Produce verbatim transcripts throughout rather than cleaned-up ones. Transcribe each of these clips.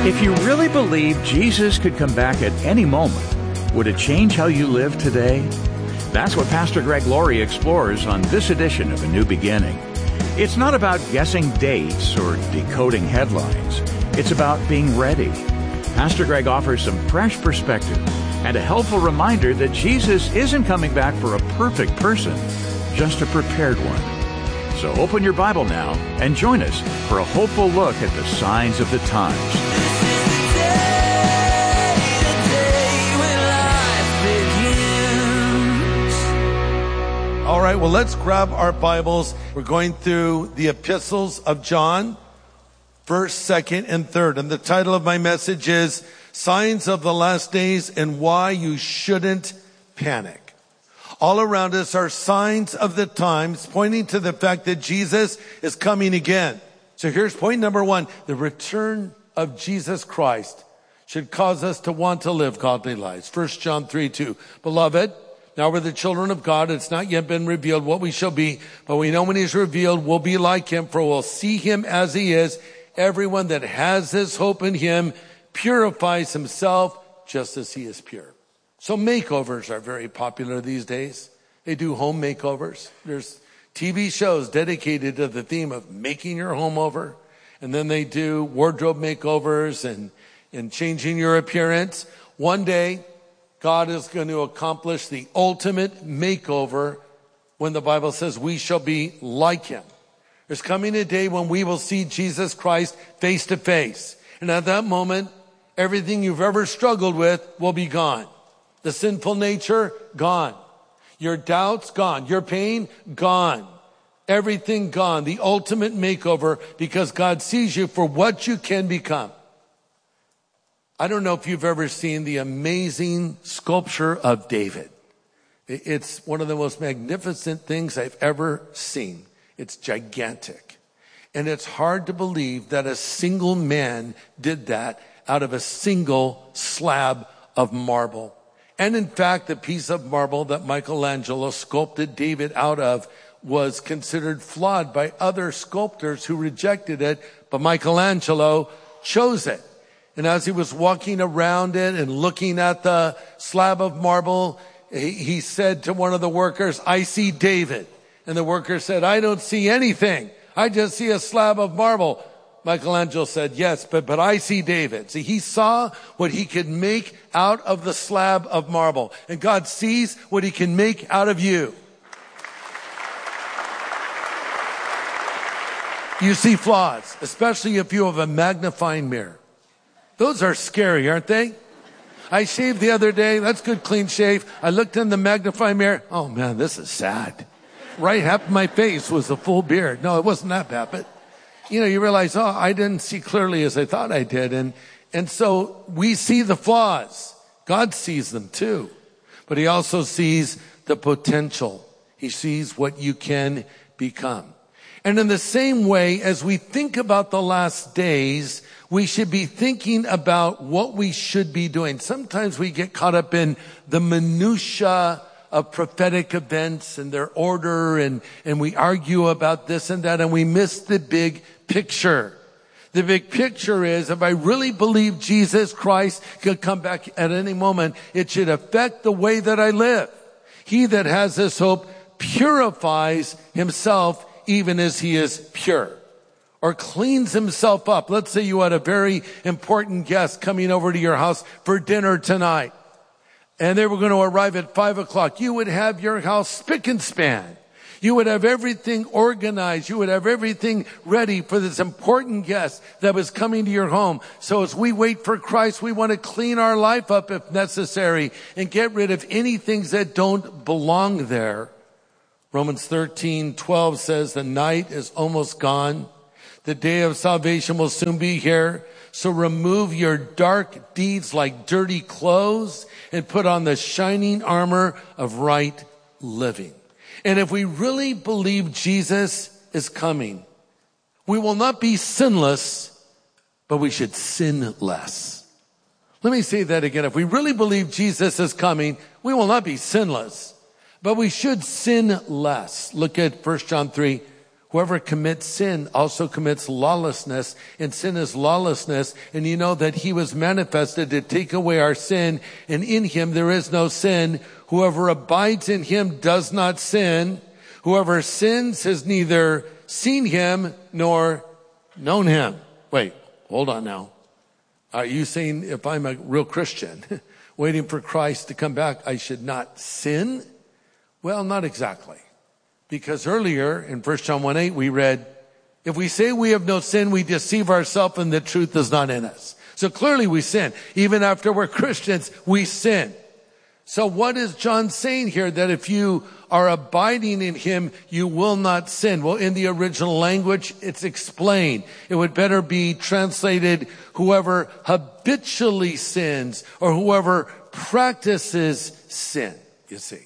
If you really believe Jesus could come back at any moment, would it change how you live today? That's what Pastor Greg Laurie explores on this edition of A New Beginning. It's not about guessing dates or decoding headlines. It's about being ready. Pastor Greg offers some fresh perspective and a helpful reminder that Jesus isn't coming back for a perfect person, just a prepared one. So open your Bible now and join us for a hopeful look at the signs of the times. All right, well, let's grab our Bibles. We're going through the epistles of John, first, second, and third. And the title of my message is Signs of the Last Days and Why You Shouldn't Panic. All around us are signs of the times pointing to the fact that Jesus is coming again. So here's point number one. The return of Jesus Christ should cause us to want to live godly lives. First John three two. Beloved, now we're the children of God. It's not yet been revealed what we shall be, but we know when he's revealed, we'll be like him, for we'll see him as he is. Everyone that has this hope in him purifies himself just as he is pure. So makeovers are very popular these days. They do home makeovers. There's T V shows dedicated to the theme of making your home over. And then they do wardrobe makeovers and, and changing your appearance. One day, God is going to accomplish the ultimate makeover when the Bible says we shall be like him. There's coming a day when we will see Jesus Christ face to face. And at that moment, everything you've ever struggled with will be gone. The sinful nature, gone. Your doubts, gone. Your pain, gone. Everything gone. The ultimate makeover because God sees you for what you can become. I don't know if you've ever seen the amazing sculpture of David. It's one of the most magnificent things I've ever seen. It's gigantic. And it's hard to believe that a single man did that out of a single slab of marble. And in fact, the piece of marble that Michelangelo sculpted David out of was considered flawed by other sculptors who rejected it, but Michelangelo chose it. And as he was walking around it and looking at the slab of marble, he, he said to one of the workers, I see David. And the worker said, I don't see anything. I just see a slab of marble. Michelangelo said, yes, but, but I see David. See, he saw what he could make out of the slab of marble. And God sees what he can make out of you. You see flaws, especially if you have a magnifying mirror. Those are scary, aren't they? I shaved the other day. That's good, clean shave. I looked in the magnifying mirror. Oh man, this is sad. Right half of my face was a full beard. No, it wasn't that bad, but you know, you realize, oh, I didn't see clearly as I thought I did. And, and so we see the flaws. God sees them too, but he also sees the potential. He sees what you can become. And in the same way, as we think about the last days, we should be thinking about what we should be doing. Sometimes we get caught up in the minutia of prophetic events and their order, and, and we argue about this and that, and we miss the big picture. The big picture is, if I really believe Jesus Christ could come back at any moment, it should affect the way that I live. He that has this hope purifies himself even as he is pure, or cleans himself up. Let's say you had a very important guest coming over to your house for dinner tonight, and they were going to arrive at five o'clock. You would have your house spick and span. You would have everything organized. You would have everything ready for this important guest that was coming to your home. So as we wait for Christ, we want to clean our life up if necessary and get rid of any things that don't belong there. Romans thirteen twelve says the night is almost gone. The day of salvation will soon be here. So remove your dark deeds like dirty clothes and put on the shining armor of right living. And if we really believe Jesus is coming, we will not be sinless, but we should sin less. Let me say that again. If we really believe Jesus is coming, we will not be sinless, but we should sin less. Look at First John three. whoever commits sin also commits lawlessness, and sin is lawlessness. And you know that he was manifested to take away our sin, and in him there is no sin. Whoever abides in him does not sin. Whoever sins has neither seen him nor known him. Wait, hold on now. Are you saying if I'm a real Christian, waiting for Christ to come back, I should not sin? Well, not exactly. Because earlier in First John one eight, we read, if we say we have no sin, we deceive ourselves and the truth is not in us. So clearly we sin. Even after we're Christians, we sin. So what is John saying here? That if you are abiding in him, you will not sin. Well, in the original language, it's explained. It would better be translated, whoever habitually sins or whoever practices sin, you see.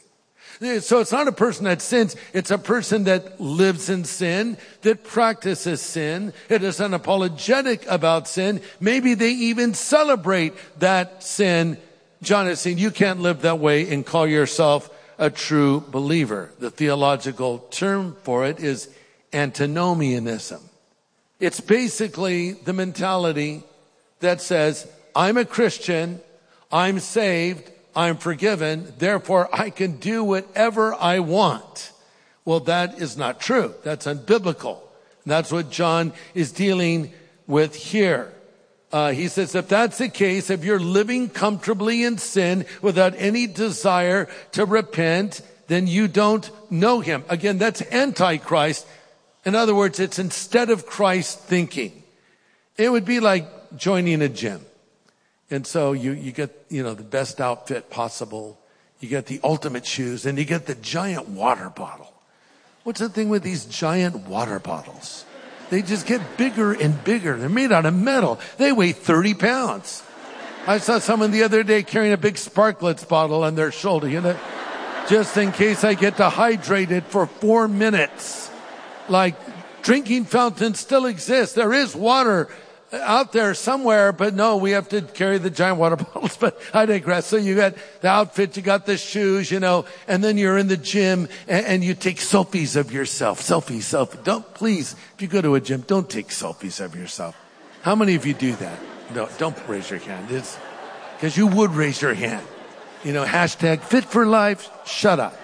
So it's not a person that sins, it's a person that lives in sin, that practices sin. It is unapologetic about sin. Maybe they even celebrate that sin. John is saying you can't live that way and call yourself a true believer. The theological term for it is antinomianism. It's basically the mentality that says, I'm a Christian, I'm saved, I'm forgiven, therefore I can do whatever I want. Well, that is not true. That's unbiblical. And that's what John is dealing with here. Uh, he says, if that's the case, if you're living comfortably in sin without any desire to repent, then you don't know him. Again, that's antichrist. In other words, it's instead of Christ thinking. It would be like joining a gym. And so you, you get, you know, the best outfit possible. You get the ultimate shoes and you get the giant water bottle. What's the thing with these giant water bottles? They just get bigger and bigger. They're made out of metal. They weigh thirty pounds. I saw someone the other day carrying a big Sparklets bottle on their shoulder, you know, just in case I get dehydrated for four minutes. Like, drinking fountains still exist. There is water out there somewhere, but no, we have to carry the giant water bottles. But I digress. So you got the outfit, you got the shoes, you know, and then you're in the gym and, and you take selfies of yourself. Selfies, selfie. Don't, please, if you go to a gym, don't take selfies of yourself. How many of you do that? No, don't raise your hand. It's because you would raise your hand. You know, hashtag fit for life. Shut up.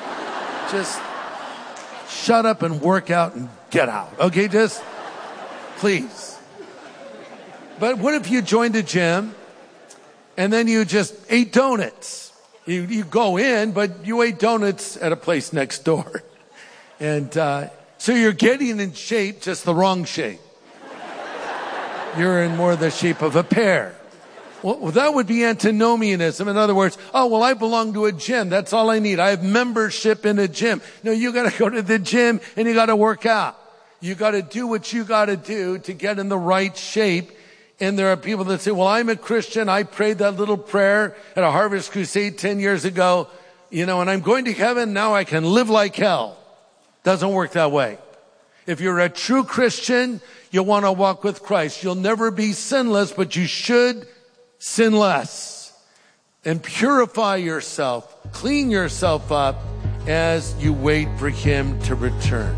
Just shut up and work out and get out. Okay, just please. But what if you joined a gym and then you just ate donuts? You, you go in, but you ate donuts at a place next door. And uh, so you're getting in shape, just the wrong shape. You're in more the shape of a pear. Well, that would be antinomianism. In other words, oh, well, I belong to a gym. That's all I need. I have membership in a gym. No, you got to go to the gym and you got to work out. You got to do what you got to do to get in the right shape. And there are people that say, well, I'm a Christian. I prayed that little prayer at a Harvest Crusade ten years ago, you know, and I'm going to heaven. Now I can live like hell. Doesn't work that way. If you're a true Christian, you'll want to walk with Christ. You'll never be sinless, but you should sin less and purify yourself, clean yourself up as you wait for him to return.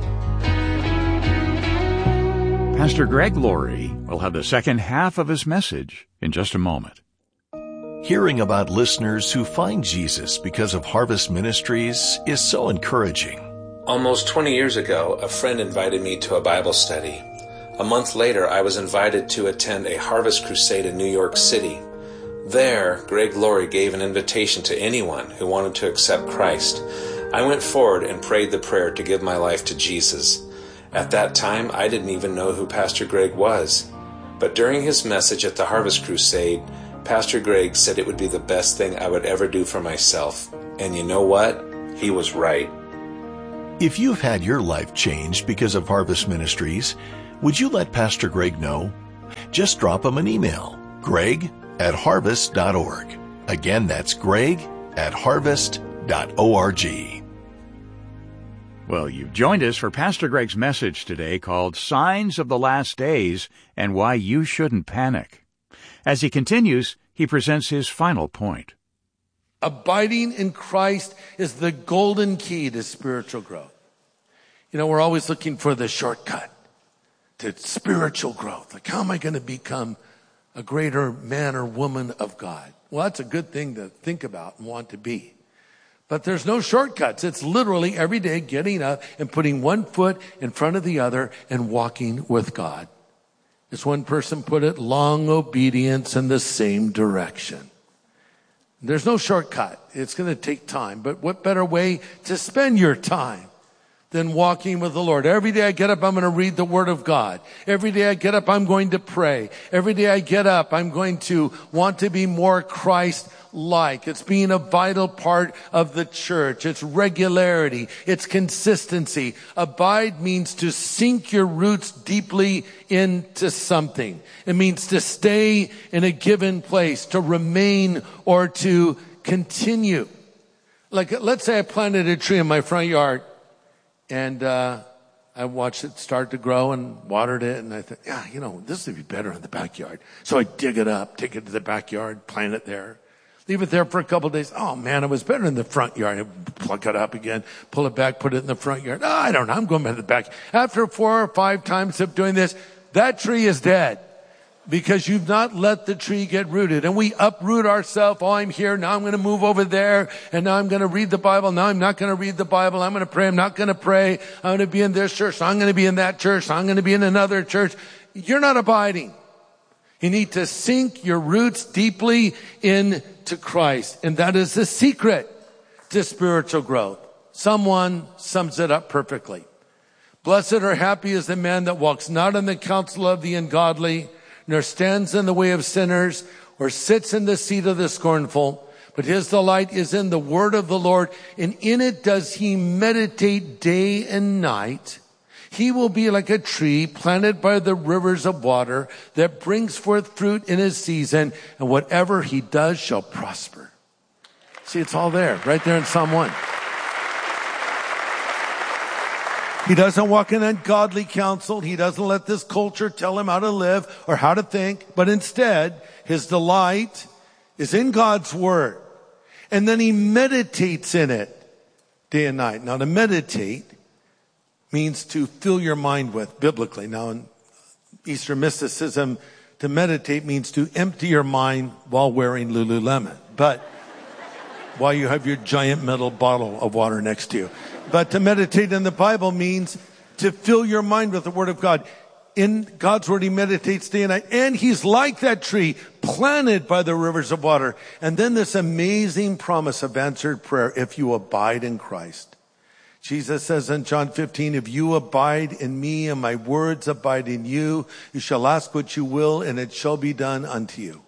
Pastor Greg Laurie will have the second half of his message in just a moment. Hearing about listeners who find Jesus because of Harvest Ministries is so encouraging. Almost twenty years ago, a friend invited me to a Bible study. A month later, I was invited to attend a Harvest Crusade in New York City. There, Greg Laurie gave an invitation to anyone who wanted to accept Christ. I went forward and prayed the prayer to give my life to Jesus. At that time, I didn't even know who Pastor Greg was. But during his message at the Harvest Crusade, Pastor Greg said it would be the best thing I would ever do for myself. And you know what? He was right. If you've had your life changed because of Harvest Ministries, would you let Pastor Greg know? Just drop him an email, greg at harvest dot org. Again, that's greg at harvest dot org. Well, you've joined us for Pastor Greg's message today called Signs of the Last Days and Why You Shouldn't Panic. As he continues, he presents his final point. Abiding in Christ is the golden key to spiritual growth. You You know, we're always looking for the shortcut to spiritual growth. Like, how am I going to become a greater man or woman of God? Well, that's a good thing to think about and want to be. But there's no shortcuts. It's literally every day getting up and putting one foot in front of the other and walking with God. As one person put it, long obedience in the same direction. There's no shortcut. It's going to take time. But what better way to spend your time than walking with the Lord? Every day I get up, I'm going to read the Word of God. Every day I get up, I'm going to pray. Every day I get up, I'm going to want to be more Christ-like. It's being a vital part of the church. It's regularity. It's consistency. Abide means to sink your roots deeply into something. It means to stay in a given place, to remain or to continue. Like, let's say I planted a tree in my front yard. And uh I watched it start to grow and watered it. And I thought, yeah, you know, this would be better in the backyard. So I dig it up, take it to the backyard, plant it there. Leave it there for a couple of days. Oh, man, it was better in the front yard. I pluck it up again, pull it back, put it in the front yard. Oh, I don't know. I'm going back to the back. After four or five times of doing this, that tree is dead. Because you've not let the tree get rooted. And we uproot ourselves. Oh, I'm here. Now I'm going to move over there. And now I'm going to read the Bible. Now I'm not going to read the Bible. I'm going to pray. I'm not going to pray. I'm going to be in this church. I'm going to be in that church. I'm going to be in another church. You're not abiding. You need to sink your roots deeply into Christ. And that is the secret to spiritual growth. Someone sums it up perfectly. Blessed or happy is the man that walks not in the counsel of the ungodly, nor stands in the way of sinners, or sits in the seat of the scornful. But his delight is in the word of the Lord, and in it does he meditate day and night. He will be like a tree planted by the rivers of water that brings forth fruit in his season, and whatever he does shall prosper. See, it's all there, right there in Psalm one. He doesn't walk in ungodly counsel. He doesn't let this culture tell him how to live or how to think. But instead, his delight is in God's word. And then he meditates in it day and night. Now, to meditate means to fill your mind with, biblically. Now, in Eastern mysticism, to meditate means to empty your mind while wearing Lululemon. But while you have your giant metal bottle of water next to you. But to meditate in the Bible means to fill your mind with the Word of God. In God's Word, he meditates day and night. And he's like that tree planted by the rivers of water. And then this amazing promise of answered prayer, if you abide in Christ. Jesus says in John fifteen, if you abide in me and my words abide in you, you shall ask what you will and it shall be done unto you.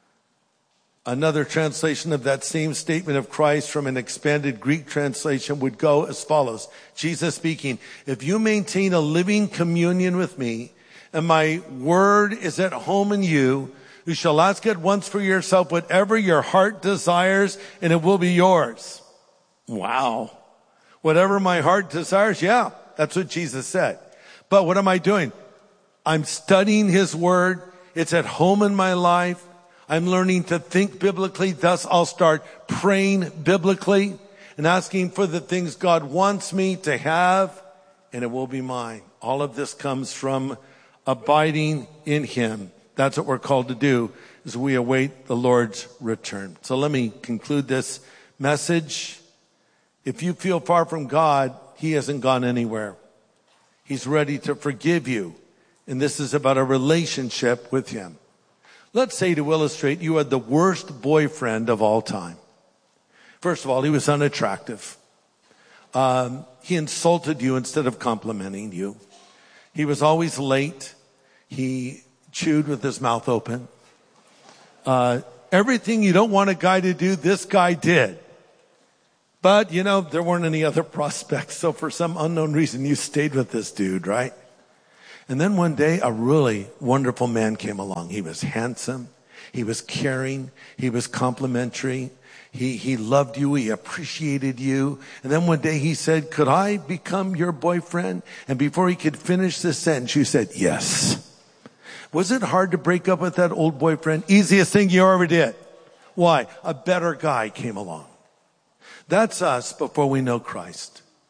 Another translation of that same statement of Christ from an expanded Greek translation would go as follows. Jesus speaking, if you maintain a living communion with me and my word is at home in you, you shall ask at once for yourself whatever your heart desires and it will be yours. Wow. Whatever my heart desires, yeah, that's what Jesus said. But what am I doing? I'm studying his word. It's at home in my life. I'm learning to think biblically. Thus, I'll start praying biblically and asking for the things God wants me to have, and it will be mine. All of this comes from abiding in him. That's what we're called to do as we await the Lord's return. So let me conclude this message. If you feel far from God, he hasn't gone anywhere. He's ready to forgive you. And this is about a relationship with him. Let's say, to illustrate, you had the worst boyfriend of all time. First of all, he was unattractive. Um, he insulted you instead of complimenting you. He was always late. He chewed with his mouth open. Uh, everything you don't want a guy to do, this guy did. But, you know, there weren't any other prospects. So for some unknown reason, you stayed with this dude, right? And then one day, a really wonderful man came along. He was handsome. He was caring. He was complimentary. He, he loved you. He appreciated you. And then one day he said, could I become your boyfriend? And before he could finish the sentence, you said, yes. Was it hard to break up with that old boyfriend? Easiest thing you ever did. Why? A better guy came along. That's us before we know Christ.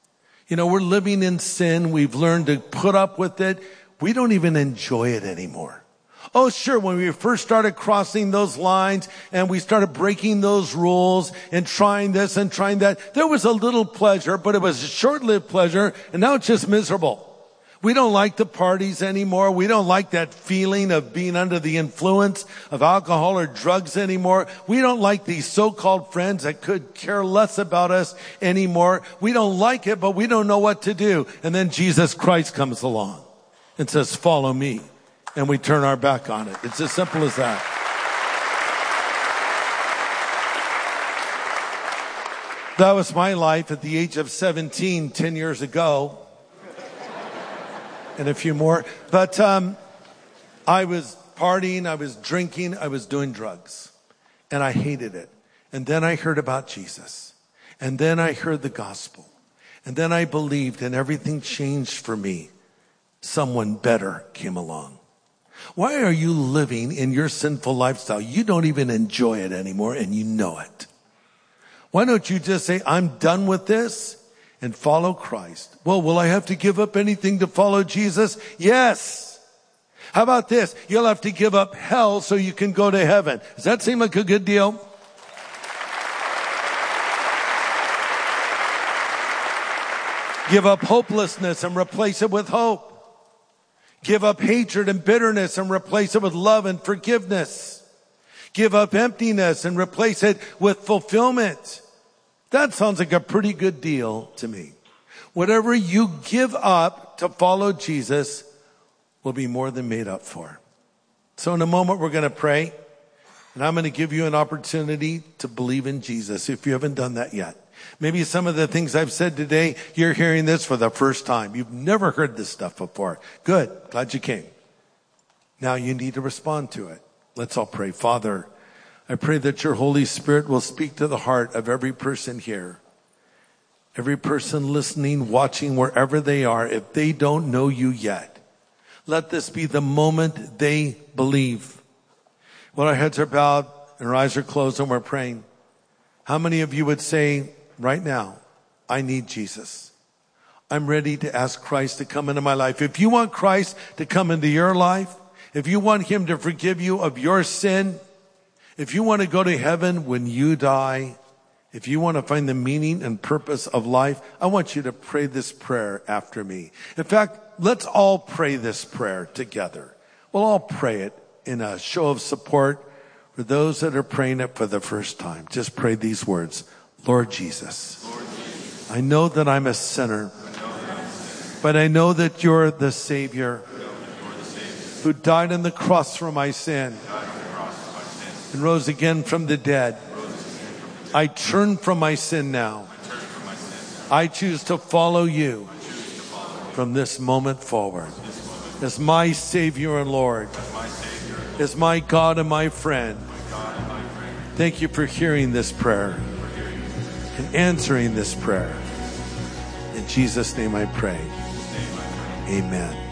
You know, we're living in sin. We've learned to put up with it. We don't even enjoy it anymore. Oh, sure, when we first started crossing those lines and we started breaking those rules and trying this and trying that, there was a little pleasure, but it was a short-lived pleasure, and now it's just miserable. We don't like the parties anymore. We don't like that feeling of being under the influence of alcohol or drugs anymore. We don't like these so-called friends that could care less about us anymore. We don't like it, but we don't know what to do. And then Jesus Christ comes along and says, follow me. And we turn our back on it. It's as simple as that. That was my life at the age of seventeen, ten years ago. And a few more. But um, I was partying, I was drinking, I was doing drugs. And I hated it. And then I heard about Jesus. And then I heard the gospel. And then I believed, and everything changed for me. Someone better came along. Why are you living in your sinful lifestyle? You don't even enjoy it anymore, and you know it. Why don't you just say, I'm done with this, and follow Christ? Well, will I have to give up anything to follow Jesus? Yes. How about this? You'll have to give up hell so you can go to heaven. Does that seem like a good deal? Give up hopelessness and replace it with hope. Give up hatred and bitterness and replace it with love and forgiveness. Give up emptiness and replace it with fulfillment. That sounds like a pretty good deal to me. Whatever you give up to follow Jesus will be more than made up for. So in a moment, we're going to pray, and I'm going to give you an opportunity to believe in Jesus if you haven't done that yet. Maybe some of the things I've said today, you're hearing this for the first time. You've never heard this stuff before. Good. Glad you came. Now you need to respond to it. Let's all pray. Father, I pray that your Holy Spirit will speak to the heart of every person here. Every person listening, watching, wherever they are, if they don't know you yet. Let this be the moment they believe. While our heads are bowed and our eyes are closed and we're praying, how many of you would say, right now, I need Jesus. I'm ready to ask Christ to come into my life. If you want Christ to come into your life, if you want him to forgive you of your sin, if you want to go to heaven when you die, if you want to find the meaning and purpose of life, I want you to pray this prayer after me. In fact, let's all pray this prayer together. We'll all pray it in a show of support for those that are praying it for the first time. Just pray these words. Lord Jesus, Lord Jesus, I know that I'm a sinner, but I know that you're the Savior who died on the cross for my sin and rose again from the dead. I turn from my sin now. I choose to follow you from this moment forward as my Savior and Lord, as my God and my friend. Thank you for hearing this prayer and answering this prayer. In Jesus' name I pray. Amen.